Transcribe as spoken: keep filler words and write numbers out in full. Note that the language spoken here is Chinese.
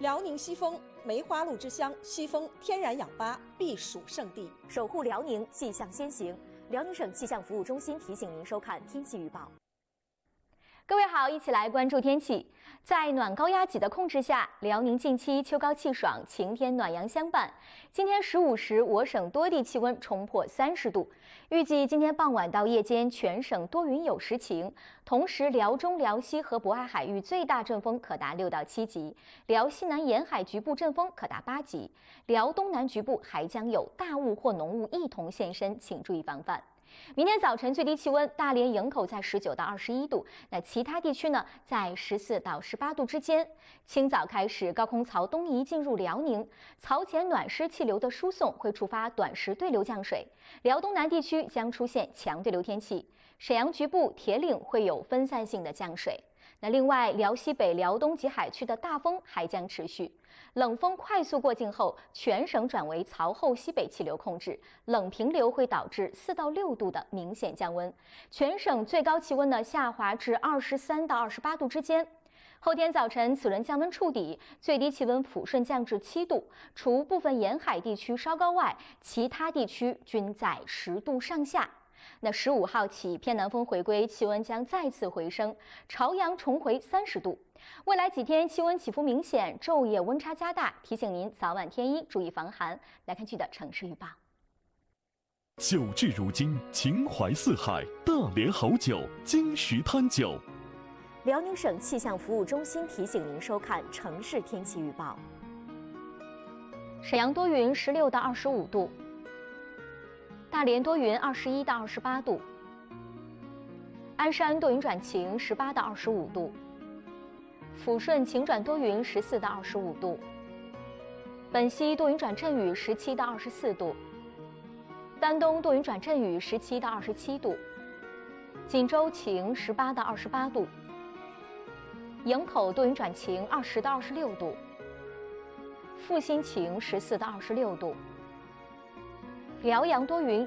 辽宁西峰梅花鹿之乡，西峰天然氧吧避暑胜地， 守护辽宁，气象先行。辽宁省气象服务中心提醒您收看天气预报。各位好，一起来关注天气。在暖高压脊的控制下，辽宁近期秋高气爽，晴天暖阳相伴。今天十五时，我省多地气温冲破三十度。预计今天傍晚到夜间，全省多云有时晴。同时，辽中、辽西和渤海海域最大阵风可达六到七级，辽西南沿海局部阵风可达八级，辽东南局部还将有大雾或浓雾一同现身，请注意防范。明天早晨最低气温，大连营口在十九到二十一度，那其他地区呢在十四到十八度之间。清早开始，高空槽东移进入辽宁，槽前暖湿气流的输送会触发短时对流降水，辽东南地区将出现强对流天气，沈阳局部、铁岭会有分散性的降水。那另外，辽西北、辽东及海区的大风还将持续。冷风快速过境后，全省转为槽后西北气流控制，冷平流会导致四到六度的明显降温，全省最高气温呢下滑至二十三到二十八度之间。后天早晨此轮降温触底，最低气温抚顺降至七度，除部分沿海地区稍高外，其他地区均在十度上下。那十五号起，偏南风回归，气温将再次回升，朝阳重回三十度。未来几天气温起伏明显，昼夜温差加大，提醒您早晚添衣，注意防寒。来看剧的城市预报。 酒至如今，情怀四海，大连好酒，金石滩酒。 辽宁省气象服务中心提醒您收看城市天气预报。沈阳多云，十六到二十五度。大连多云，二十一到二十八度；鞍山多云转晴，十八到二十五度；抚顺晴转多云，十四到二十五度；本溪多云转阵雨，十七到二十四度；丹东多云转阵雨，十七到二十七度；锦州晴，十八到二十八度；营口多云转晴，二十到二十六度；阜新晴，十四到二十六度；辽阳多云。